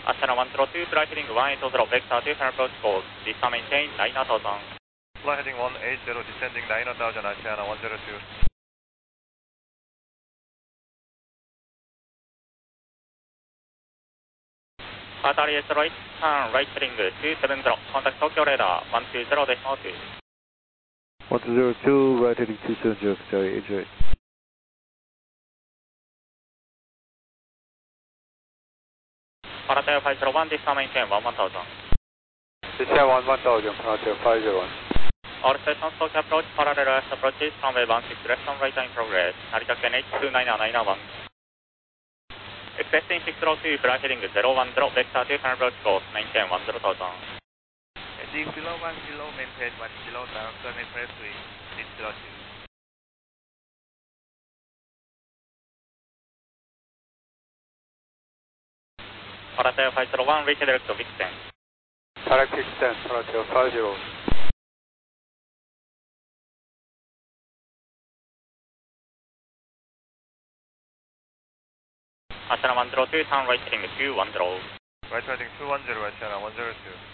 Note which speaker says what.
Speaker 1: Astana 102, fly heading 180, vector 200 approach course, vista maintain 9000.
Speaker 2: Fly heading 180, descending 9000, Asiana 102.
Speaker 1: Qatari is right, turn right heading 270, contact Tokyo radar 120.2.
Speaker 3: 102, right heading 270, Qatari, enjoy.
Speaker 1: Paratel 501, vista maintain 1000.
Speaker 3: Vista 1000, Paratel 501.
Speaker 1: All stations Tokyo approach, parallel left approaches, runway 16 left on right in progress, Narita Ken H29991. Expecting 602, fly heading 010, vector 200 approach course, maintain 10,000.
Speaker 2: Heading below 10, maintain 10,000, turn expressway 602.
Speaker 1: Paratel 501, redirect to Vixen.
Speaker 3: Direct extend, Paratel 50.
Speaker 1: Astana 102, turn right heading 210.
Speaker 2: Right heading 210, Asiana 102.